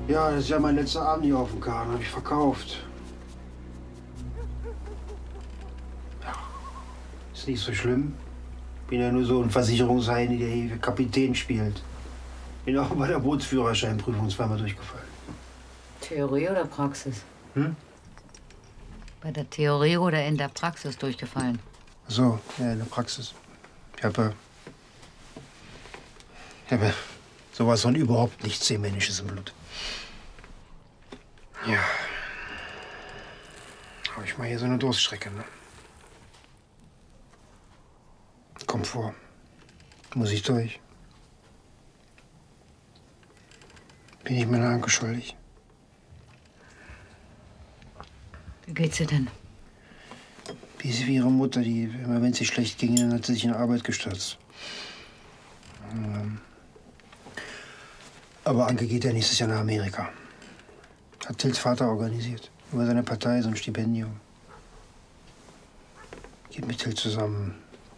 Ja, das ist ja mein letzter Abend hier auf dem Kahn. Habe ich verkauft. Ja, ist nicht so schlimm. Bin ja nur so ein Versicherungsheini, der hier Kapitän spielt. Bin auch bei der Bootsführerscheinprüfung zweimal durchgefallen. Theorie oder Praxis? Hm? Bei der Theorie oder in der Praxis durchgefallen? Ach so, ja, in der Praxis. Ich habe sowas von überhaupt nichts Seemännisches im Blut. Ja. Habe ich mal hier so eine Durststrecke, ne? Kommt vor. Muss ich durch. Bin ich meiner Anke schuldig. Wie geht's dir denn? Wie ist wie ihre Mutter, die immer, wenn es ihr schlecht ging, dann hat sie sich in Arbeit gestürzt. Aber Anke geht ja nächstes Jahr nach Amerika. Hat Tills Vater organisiert. Über seine Partei so ein Stipendium. Geht mit Till zusammen.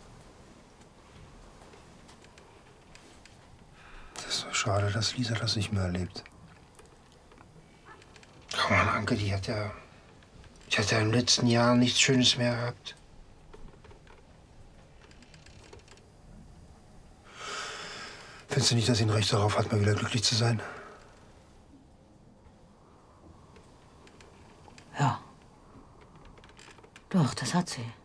Das ist so schade, dass Lisa das nicht mehr erlebt. Ach man, Anke, die hat ja im letzten Jahr nichts Schönes mehr gehabt. Findest du nicht, dass sie ein Recht darauf hat, mal wieder glücklich zu sein? Ja. Doch, das hat sie.